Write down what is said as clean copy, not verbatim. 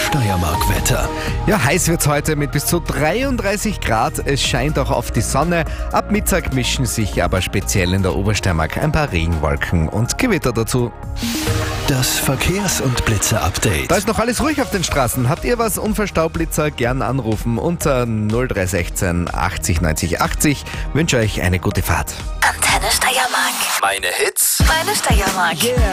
Steiermark-Wetter. Ja, heiß wird's heute mit bis zu 33 Grad. Es scheint auch auf die Sonne. Ab Mittag mischen sich aber speziell in der Obersteiermark ein paar Regenwolken und Gewitter dazu. Das Verkehrs- und Blitzer-Update. Da ist noch alles ruhig auf den Straßen. Habt ihr was? Unverstaublitzer, gern anrufen unter 0316 80 90 80. Wünsche euch eine gute Fahrt. Antenne Steiermark. Meine Hits. Meine Steiermark.